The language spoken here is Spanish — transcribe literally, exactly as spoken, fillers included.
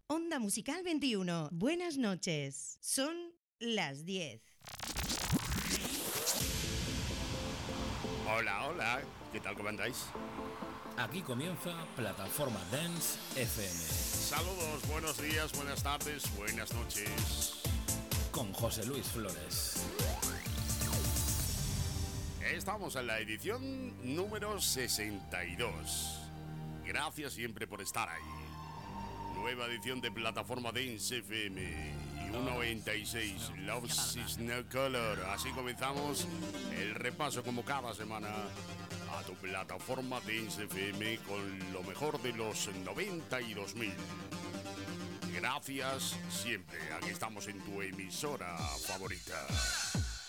Onda Musical veintiuno. Buenas noches. Son las diez. Hola, hola. ¿Qué tal? ¿Cómo andáis? Aquí comienza Plataforma Dance F M. Saludos, buenos días, buenas tardes, buenas noches. Con José Luis Flores. Estamos en la edición número sesenta y dos. Gracias siempre por estar ahí. Nueva edición de Plataforma Dance F M y un noventa y seis Love is No Color. Así comenzamos el repaso como cada semana a tu Plataforma Dance F M con lo mejor de los noventa y dos mil. Gracias siempre. Aquí estamos en tu emisora favorita.